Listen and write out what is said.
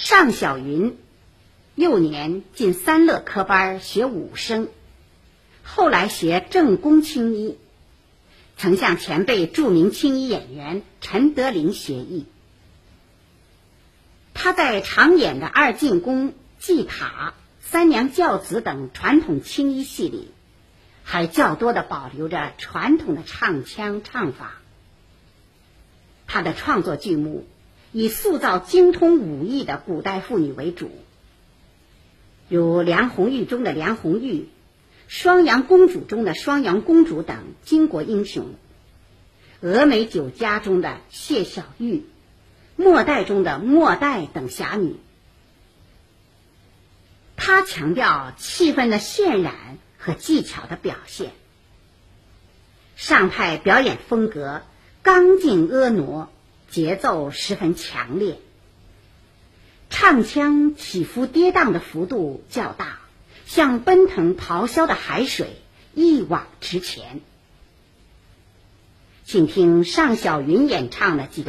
尚小云幼年进三乐科班学武生，后来学正宫青衣，曾向前辈著名青衣演员陈德霖学艺。他在常演的二进宫、祭塔、三娘教子等传统青衣戏里，还较多地保留着传统的唱腔唱法。他的创作剧目以塑造精通武艺的古代妇女为主，如梁红玉中的梁红玉、双阳公主中的双阳公主等巾帼英雄，峨眉酒家中的谢小玉、末代中的末代等侠女。他强调气氛的渲染和技巧的表现。尚派表演风格刚劲婀娜，节奏十分强烈，唱腔起伏跌宕的幅度较大，像奔腾咆哮的海水，一往直前。请听尚小云演唱的几个